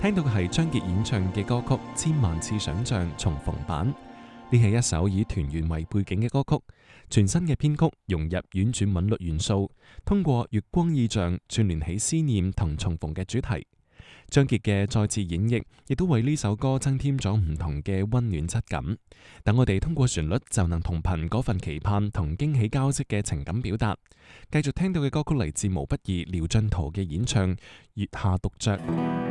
聽到嘅係張傑演唱嘅歌曲《千萬次想像》重逢版。呢係一首以團圓為背景嘅歌曲，全新嘅編曲融入婉轉韻律元素，通過月光意象串聯起思念同重逢嘅主題。張傑嘅再次演繹，亦都為呢首歌增添咗唔同嘅溫暖質感。等我哋通過旋律就能同頻嗰份期盼同驚喜交織嘅情感表達。繼續聽到嘅歌曲嚟自毛不易、廖進圖嘅演唱《月下獨酌》。